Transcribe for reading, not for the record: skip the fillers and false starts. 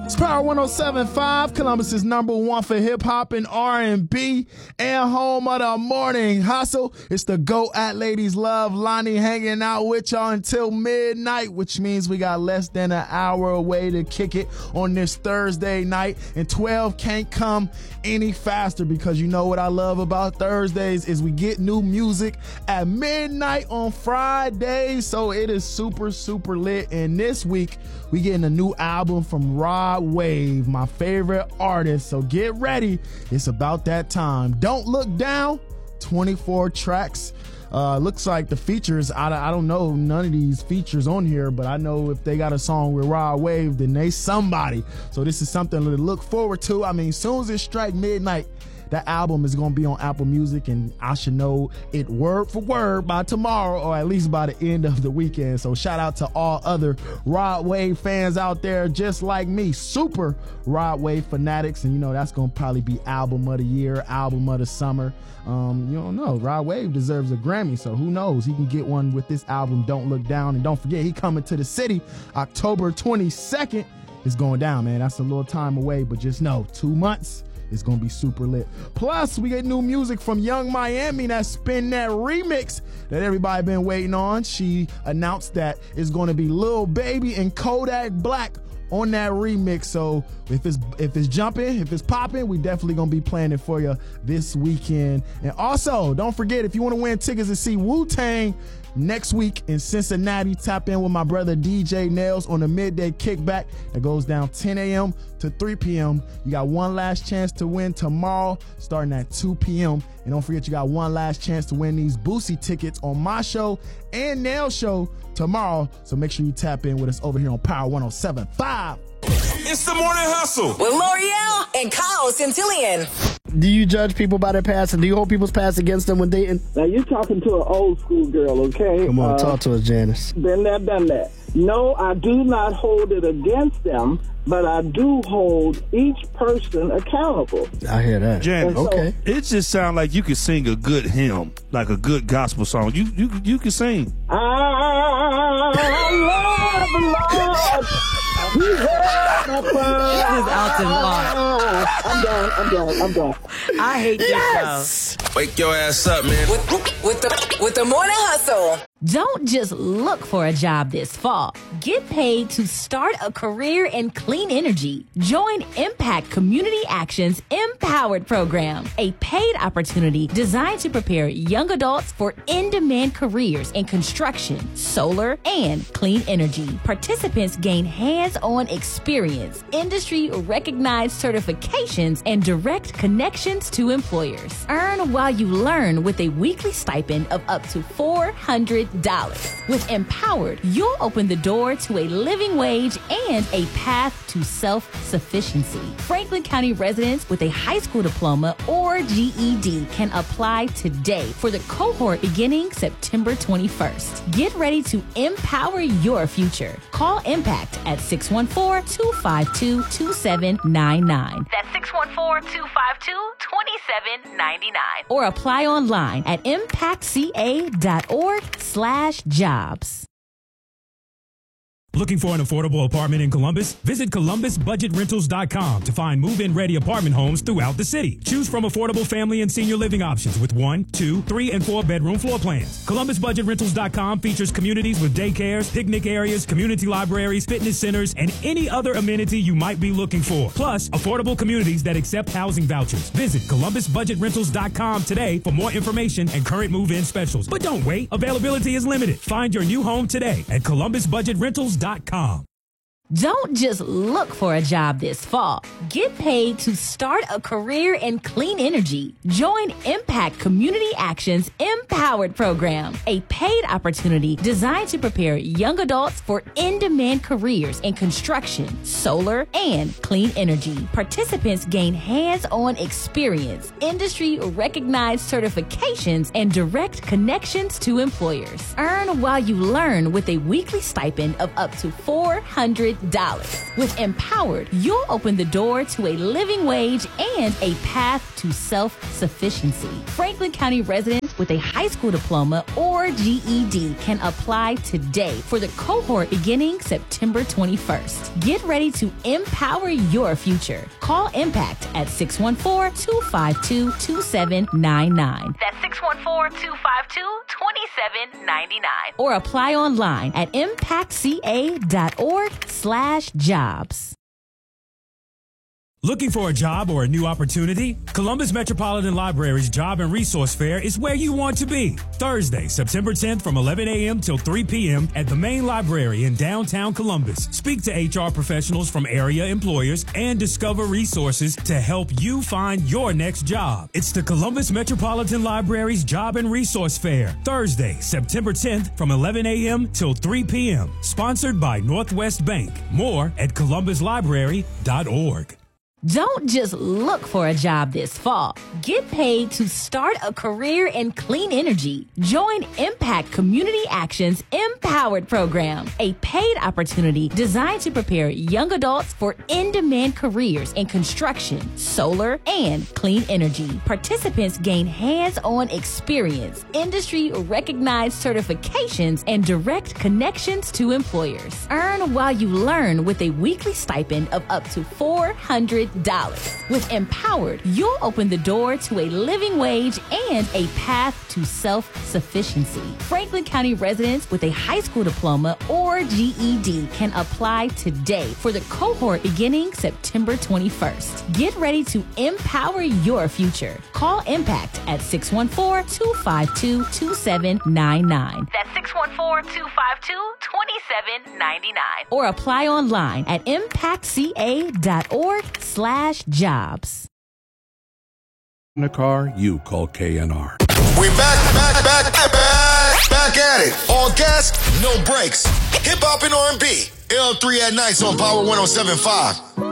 Power 107.5, Columbus's number one for hip-hop and R&B, and home of the morning hustle. It's the Go At Ladies Love Lonnie hanging out with y'all until midnight, which means we got less than an hour away to kick it on this Thursday night, and 12 can't come any faster because you know what I love about Thursdays is we get new music at midnight on Friday, so it is super, super lit. And this week, we getting a new album from Rod Wave, my favorite artist. So get ready. It's about that time. Don't Look Down, 24 tracks. Looks like the features, I don't know none of these features on here, but I know if they got a song with Rod Wave, then they somebody. So this is something to look forward to. I mean, as soon as it strike midnight, that album is going to be on Apple Music, and I should know it word for word by tomorrow, or at least by the end of the weekend. So shout out to all other Rod Wave fans out there just like me, super Rod Wave fanatics. And you know that's going to probably be album of the year, album of the summer. You don't know. Rod Wave deserves a Grammy, so who knows? He can get one with this album, Don't Look Down. And don't forget, he coming to the city October 22nd. It's going down, man. That's a little time away, but just know 2 months. It's going to be super lit. Plus, we get new music from Young Miami, that Spin That remix that everybody been waiting on. She announced that it's going to be Lil Baby and Kodak Black on that remix. So if it's jumping, if it's popping, we definitely going to be playing it for you this weekend. And also, don't forget, if you want to win tickets to see Wu-Tang next week in Cincinnati, tap in with my brother DJ Nails on the midday kickback that goes down 10 a.m. to 3 p.m. You got one last chance to win tomorrow starting at 2 p.m. And don't forget, you got one last chance to win these Boosie tickets on my show and Nail's show tomorrow. So make sure you tap in with us over here on Power 107.5. It's the Morning Hustle with L'Oreal and Kyle Centillion. Do you judge people by their past, and do you hold people's past against them when dating? Now, you're talking to an old school girl, okay? Come on, talk to us, Janice. Been there, done that. No, I do not hold it against them, but I do hold each person accountable. I hear that. Janice, okay. It just sounds like you could sing a good hymn, like a good gospel song. You can sing. I love the Lord. He heard my prayer. This is Alton Locke. I'm done. I hate this show. Wake your ass up, man. With the Morning Hustle. Don't just look for a job this fall. Get paid to start a career in clean energy. Join Impact Community Action's Empowered program, a paid opportunity designed to prepare young adults for in-demand careers in construction, solar, and clean energy. Participants gain hands-on experience, industry-recognized certifications, and direct connections to employers. Earn while you learn with a weekly stipend of up to $400. With Empowered, you'll open the door to a living wage and a path to self-sufficiency. Franklin County residents with a high school diploma or GED can apply today for the cohort beginning September 21st. Get ready to empower your future. Call Impact at 614-252-2799. That's 614-252-2799. Or apply online at impactca.org/jobs. Looking for an affordable apartment in Columbus? Visit ColumbusBudgetRentals.com to find move-in ready apartment homes throughout the city. Choose from affordable family and senior living options with 1, 2, 3, and 4 bedroom floor plans. ColumbusBudgetRentals.com features communities with daycares, picnic areas, community libraries, fitness centers, and any other amenity you might be looking for. Plus, affordable communities that accept housing vouchers. Visit ColumbusBudgetRentals.com today for more information and current move-in specials. But don't wait. Availability is limited. Find your new home today at ColumbusBudgetRentals.com. Don't just look for a job this fall. Get paid to start a career in clean energy. Join Impact Community Action's Empowered program, a paid opportunity designed to prepare young adults for in-demand careers in construction, solar, and clean energy. Participants gain hands-on experience, industry-recognized certifications, and direct connections to employers. Earn while you learn with a weekly stipend of up to $400. With Empowered, you'll open the door to a living wage and a path to self-sufficiency. Franklin County residents residents with a high school diploma or GED can apply today for the cohort beginning September 21st. Get ready to empower your future. Call Impact at 614-252-2799. That's 614-252-2799. Or apply online at impactca.org/jobs. Looking for a job or a new opportunity? Columbus Metropolitan Library's Job and Resource Fair is where you want to be. Thursday, September 10th from 11 a.m. till 3 p.m. at the main library in downtown Columbus. Speak to HR professionals from area employers and discover resources to help you find your next job. It's the Columbus Metropolitan Library's Job and Resource Fair. Thursday, September 10th from 11 a.m. till 3 p.m. Sponsored by Northwest Bank. More at columbuslibrary.org. Don't just look for a job this fall. Get paid to start a career in clean energy. Join Impact Community Action's Empowered program, a paid opportunity designed to prepare young adults for in-demand careers in construction, solar, and clean energy. Participants gain hands-on experience, industry-recognized certifications, and direct connections to employers. Earn while you learn with a weekly stipend of up to $400. With Empowered, you'll open the door to a living wage and a path to self-sufficiency. Franklin County residents with a high school diploma or GED can apply today for the cohort beginning September 21st. Get ready to empower your future. Call Impact at 614-252-2799. That's 614-252-2799. Or apply online at impactca.org/jobs. In a car, you call KNR. We back at it. All gas, no brakes. Hip hop and R&B. L3 at nights on Power 107.5.